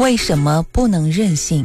为什么不能任性？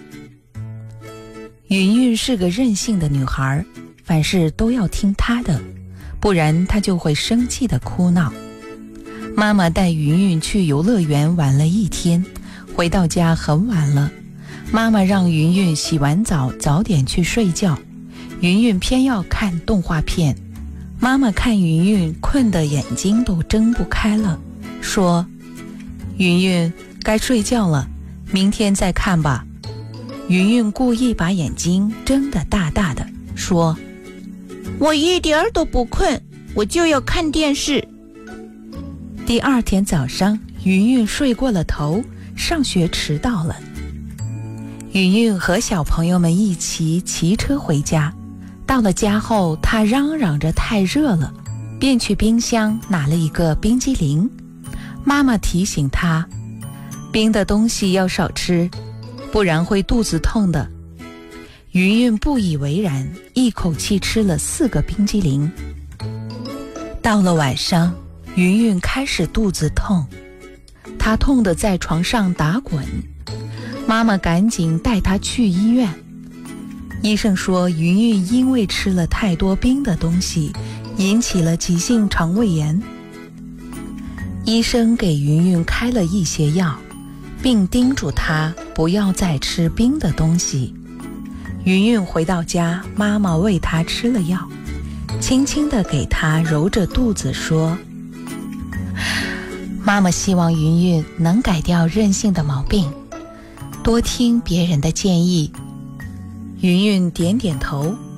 云云是个任性的女孩，凡事都要听她的，不然她就会生气地哭闹。妈妈带云云去游乐园玩了一天，回到家很晚了。妈妈让云云洗完澡早点去睡觉，云云偏要看动画片。妈妈看云云困得眼睛都睁不开了，说：云云，该睡觉了，明天再看吧。云云故意把眼睛睁得大大的，说： 我一点儿都不困，我就要看电视。 第二天早上，云云睡过了头，上学迟到了。云云和小朋友们一起骑车回家，到了家后，她嚷嚷着太热了，便去冰箱拿了一个冰激凌。妈妈提醒她，冰的东西要少吃，不然会肚子痛的。云云不以为然，一口气吃了4个冰激凌。到了晚上，云云开始肚子痛，她痛得在床上打滚。妈妈赶紧带她去医院。医生说，云云因为吃了太多冰的东西，引起了急性肠胃炎。医生给云云开了一些药，并叮嘱她不要再吃冰的东西。云云回到家，妈妈喂她吃了药，轻轻地给她揉着肚子说：妈妈希望云云能改掉任性的毛病，多听别人的建议。云云点点头，